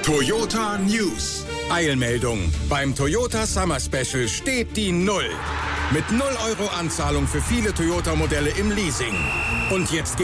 Toyota News. Eilmeldung. Beim Toyota Summer Special steht die 0. Mit 0 € Anzahlung für viele Toyota-Modelle im Leasing. Und jetzt